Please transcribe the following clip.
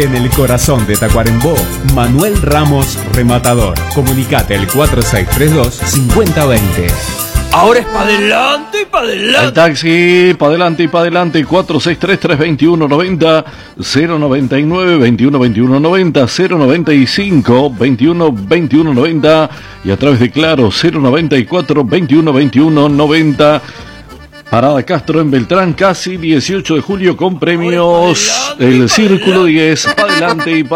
En el corazón de Tacuarembó, Manuel Ramos Rematador. Comunicate al 4632-5020. Ahora es para adelante y para adelante. El taxi, para adelante y para adelante. 4633-2190, 099-212190, 095-212190 y a través de Claro, 094-212190. Parada Castro en Beltrán, casi 18 de julio con premios. El Círculo 10, para adelante y para